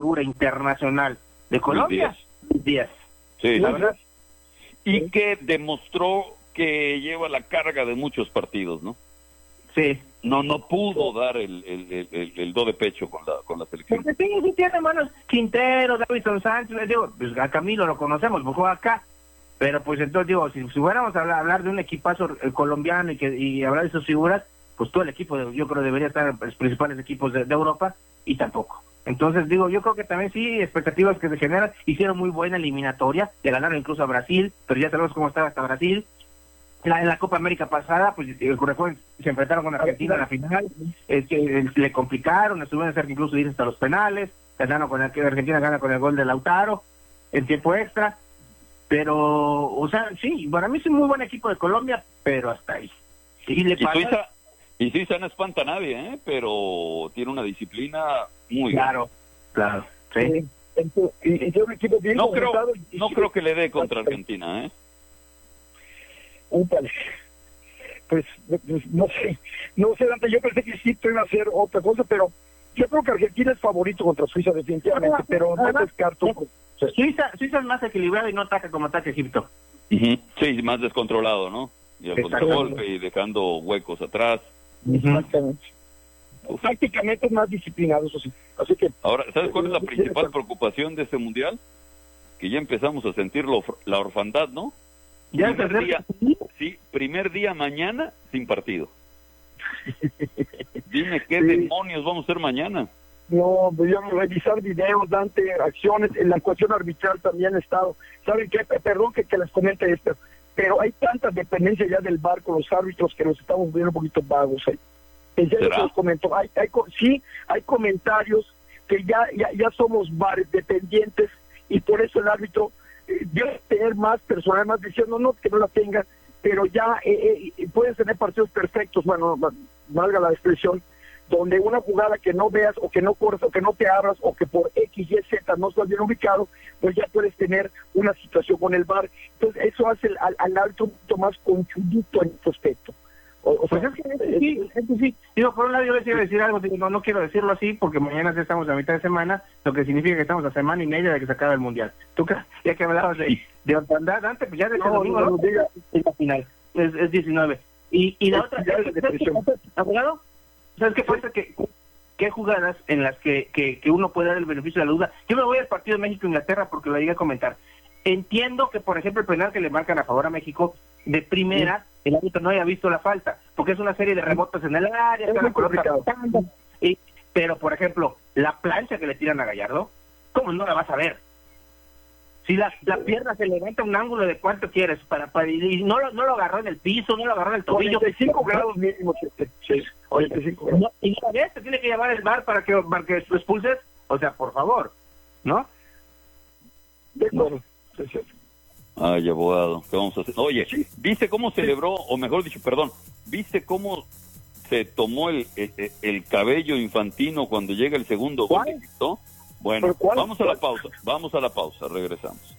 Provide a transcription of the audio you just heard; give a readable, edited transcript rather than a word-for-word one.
figura internacional de Colombia, Díaz. Sí, La verdad. y que demostró que lleva la carga de muchos partidos, ¿no? Sí. No pudo dar el do de pecho con la selección. Porque sí tiene manos Quintero, Davinson Sánchez, digo, pues a Camilo lo conocemos, porque juega acá, pero pues entonces digo, si fuéramos a hablar de un equipazo colombiano y hablar de sus figuras, pues todo el equipo, yo creo debería estar en los principales equipos de Europa, y tampoco. Entonces digo, yo creo que también sí, expectativas que se generan, hicieron muy buena eliminatoria, le ganaron incluso a Brasil, pero ya sabemos cómo estaba hasta Brasil. En la Copa América pasada, pues se enfrentaron con Argentina en la final, le complicaron, estuvieron cerca incluso de ir hasta los penales, Argentina gana con el gol de Lautaro en tiempo extra, pero, o sea, sí, para mí es un muy buen equipo de Colombia, pero hasta ahí. Y Suiza no espanta a nadie, pero tiene una disciplina muy claro, sí. No creo que le dé contra Argentina, Pues no sé, Dante, yo pensé que sí iba a hacer otra cosa, pero yo creo que Argentina es favorito contra Suiza definitivamente, pero no descarto. Suiza es más equilibrado y no ataca como ataca Egipto. Sí, más descontrolado, ¿no? Y al contragolpe y dejando huecos atrás. Exactamente. Prácticamente es más disciplinado, eso sí. Así que ahora, ¿sabes cuál es la principal preocupación de este mundial? Que ya empezamos a sentir la orfandad, ¿no? Ya primer día mañana sin partido. Dime qué demonios vamos a hacer mañana. No, yo revisar videos, Dante, acciones, en la cuestión arbitral también he estado. ¿Saben qué? Perdón que les comente esto, pero hay tanta dependencia ya del VAR con los árbitros que nos estamos viendo un poquito vagos ahí. En serio se los comento. Sí, hay comentarios que ya somos VAR dependientes y por eso el árbitro debe tener más personal, más diciendo no que no la tenga, pero ya puedes tener partidos perfectos, bueno, valga la expresión, donde una jugada que no veas o que no corres o que no te abras o que por X, Y, Z no estás bien ubicado, pues ya puedes tener una situación con el VAR. Entonces eso hace al árbitro un poquito más conchudito en este aspecto. Pues es que sí. Digo, por un lado yo les iba a decir algo, no quiero decirlo así, porque mañana ya estamos a mitad de semana, lo que significa que estamos a semana y media de que se acabe el Mundial. Tú, ya que hablabas de orfandad, antes, pues ya de ese domingo, no diga, es la final, es 19. Y la otra, abogado, ¿sabes qué pasa? ¿Qué jugadas en las que uno puede dar el beneficio de la duda? Yo me voy al partido de México-Inglaterra porque lo llegué a comentar. Entiendo que, por ejemplo, el penal que le marcan a favor a México, de primera, el árbitro no haya visto la falta, porque es una serie de rebotes en el área, pero, por ejemplo, la plancha que le tiran a Gallardo, ¿cómo no la vas a ver? Si la pierna se levanta un ángulo de cuánto quieres, y no lo agarró en el piso, no lo agarró en el tobillo. 45 grados mínimo, 45 grados. No, y una vez te tiene que llevar el VAR para que lo expulses, o sea, por favor, ¿no? Bueno, ay, abogado, ¿qué vamos a hacer? Oye, ¿viste cómo celebró, o mejor dicho, perdón, ¿viste cómo se tomó el cabello Infantino cuando llega el segundo gol? ¿No? Bueno, vamos a la pausa, regresamos.